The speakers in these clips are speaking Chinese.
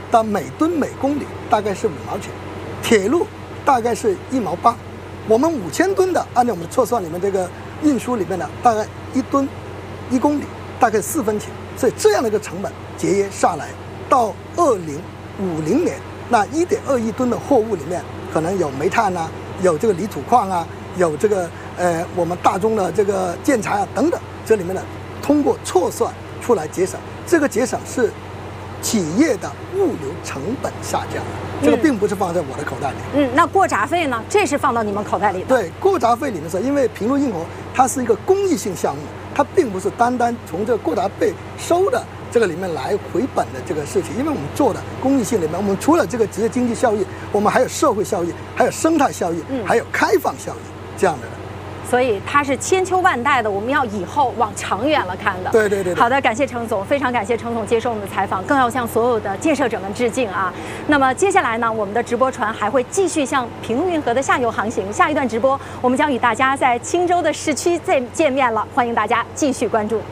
的每吨每公里大概是5毛钱，铁路大概是1毛8。我们5000吨的，按照我们的测算里面这个运输里面的，大概1吨1公里大概4分钱。所以这样的一个成本节约下来，到2050年，那1.2亿吨的货物里面，可能有煤炭啊，有这个锂土矿啊，有这个我们大宗的这个建材啊等等，这里面呢，通过测算出来节省，这个节省是企业的物流成本下降了，这个并不是放在我的口袋里。 那过闸费呢？这是放到你们口袋里的。 对，过闸费里面是因为平陆运河它是一个公益性项目，它并不是单单从这个过闸费收的这个里面来回本的这个事情，因为我们做的公益性里面，我们除了这个职业经济效益，我们还有社会效益，还有生态效益，还有开放效益这样的。 所以它是千秋万代的，我们要以后往长远了看的。 对对对。 好的，感谢程总，非常感谢程总接受我们的采访，更要向所有的建设者们致敬啊！那么接下来呢，我们的直播船还会继续向平陆运河的下游航行，下一段直播我们将与大家在青州的市区再见面了，欢迎大家继续关注。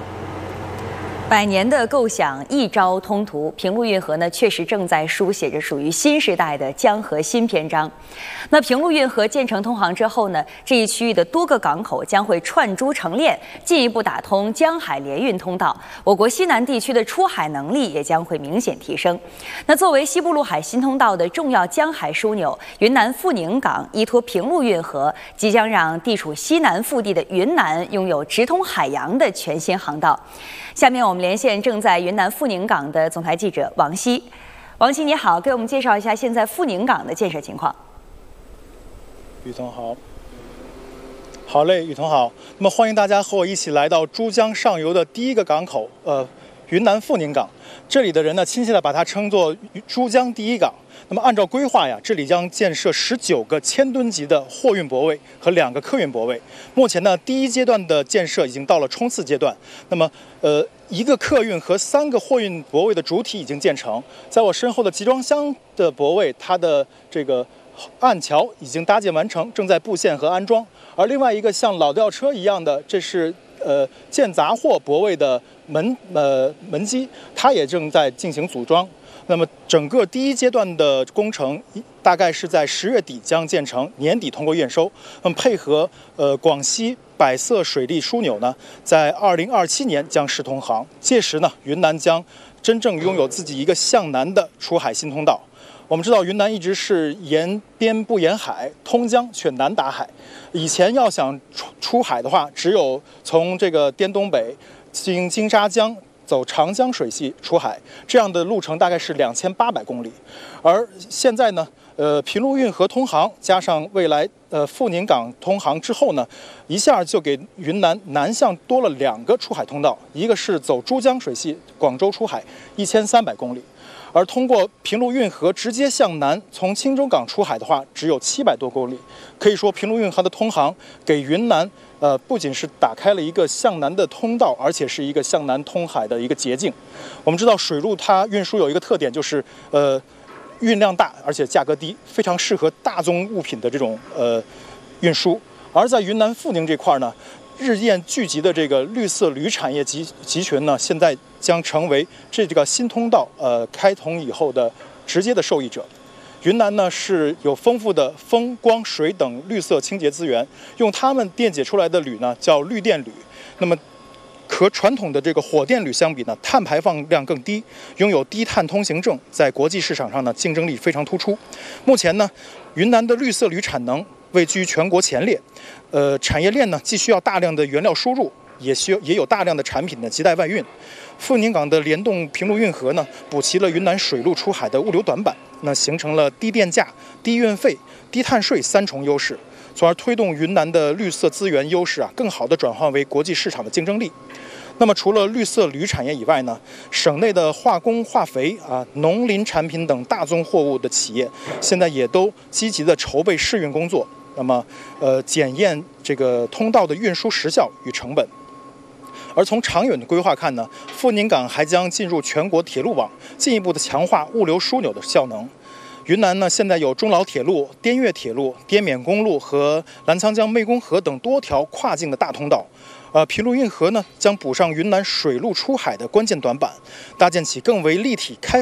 100年的构想一朝通途，平陆运河呢确实正在书写着属于新时代的江河新篇章。那平陆运河建成通航之后呢，这一区域的多个港口将会串珠成链，进一步打通江海联运通道，我国西南地区的出海能力也将会明显提升。那作为西部陆海新通道的重要江海枢纽，云南富宁港依托平陆运河，即将让地处西南腹地的云南拥有直通海洋的全新航道。下面我们连线正在云南富宁港的总台记者王希。王希你好，给我们介绍一下现在富宁港的建设情况。 雨桐好。好嘞，雨桐好。那么欢迎大家和我一起来到珠江上游的第一个港口，云南富宁港。这里的人呢，亲切地把它称作珠江第一港。那么按照规划呀，这里将建设19个1000吨级的货运泊位和2个客运泊位。目前呢，第一阶段的建设已经到了冲刺阶段。那么1个客运和3个货运泊位的主体已经建成。在我身后的集装箱的泊位，它的这个岸桥已经搭建完成，正在布线和安装。而另外一个像老吊车一样的，这是建杂货泊位的门基，它也正在进行组装。那么整个第一阶段的工程大概是在10月底将建成，年底通过验收。那么配合广西百色水利枢纽呢，在2027年将试通航。届时呢，云南将真正拥有自己一个向南的出海新通道。我们知道云南一直是沿边不沿海，通江却难打海。以前要想出海的话，只有从这个滇东北经金沙江走长江水系出海，这样的路程大概是2800公里。而现在呢，平陆运河通航加上未来富宁港通航之后呢，一下就给云南南向多了2个出海通道，一个是走珠江水系广州出海1300公里。而通过平陆运河直接向南从青州港出海的话，只有700多公里。可以说，平陆运河的通航给云南不仅是打开了一个向南的通道，而且是一个向南通海的一个捷径。我们知道，水路它运输有一个特点，就是运量大，而且价格低，非常适合大宗物品的这种运输。而在云南富宁这块呢，日渐聚集的这个绿色铝产业集群呢，现在将成为这个新通道开通以后的直接的受益者。云南呢是有丰富的风、光、水等绿色清洁资源，用它们电解出来的铝呢叫绿电铝。那么和传统的这个火电铝相比呢，碳排放量更低，拥有低碳通行证，在国际市场上呢竞争力非常突出。目前呢，云南的绿色铝产能位居全国前列。产业链呢既需要大量的原料输入，也有大量的产品的亟待外运。富宁港的联动平陆运河呢，补齐了云南水路出海的物流短板，那形成了低电价、低运费、低碳税3重优势，从而推动云南的绿色资源优势更好地转换为国际市场的竞争力。那么除了绿色铝产业以外呢，省内的化工、化肥农林产品等大宗货物的企业，现在也都积极地筹备试运工作。那么检验这个通道的运输时效与成本。而从长远的规划看呢，富宁港还将进入全国铁路网，进一步的强化物流枢纽的效能。云南呢，现在有中老铁路、滇越铁路、滇缅公路和澜沧江湄公河等多条跨境的大通道。平陆运河呢，将补上云南水路出海的关键短板，搭建起更为立体开